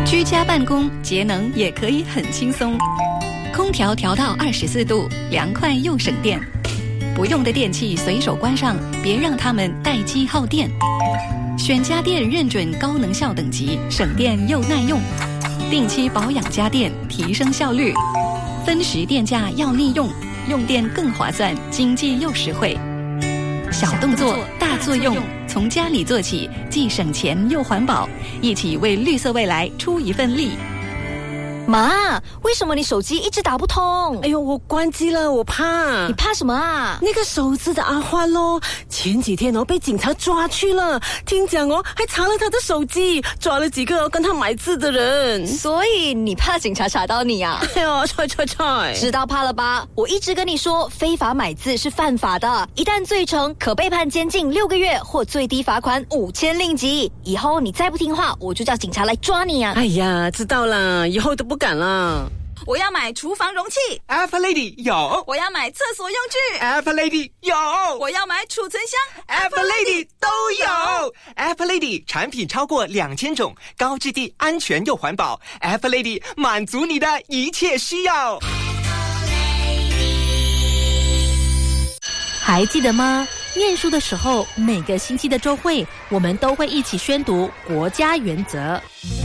居家办公节能也可以很轻松，空调调到24度，凉快又省电。不用的电器随手关上，别让它们待机耗电。选家电认准高能效等级，省电又耐用。定期保养家电，提升效率。分时电价要利用，用电更划算，经济又实惠。小动作大作用，从家里做起，既省钱又环保，一起为绿色未来出一份力。 妈，为什么你手机一直打不通？ 哎呦，我关机了，我怕。 你怕什么啊？ 那个手指的阿欢咯，前几天被警察抓去了，听讲还查了他的手机，抓了几个跟他买字的人。 所以你怕警察查到你啊？ 哎呦，踹！ 知道怕了吧？我一直跟你说，非法买字是犯法的，一旦罪成，可被判监禁6个月或最低罚款5000令吉。以后你再不听话，我就叫警察来抓你啊！ 哎呀，知道了，以后都不敢了。 我要买厨房容器 Alpha Lady 有， 我要买厕所用具 Alpha Lady 有， 我要买储存箱 Alpha Lady 都有。Alpha Lady 产品超过2000种，高质地、安全又环保。Alpha Lady 满足你的一切需要。 还记得吗？念书的时候，每个星期的周会，我们都会一起宣读国家原则。